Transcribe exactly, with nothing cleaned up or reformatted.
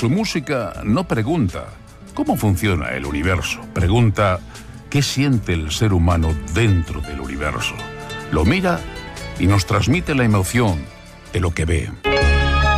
su música no pregunta cómo funciona el universo, pregunta qué siente el ser humano dentro del universo. Lo mira y nos transmite la emoción de lo que ve.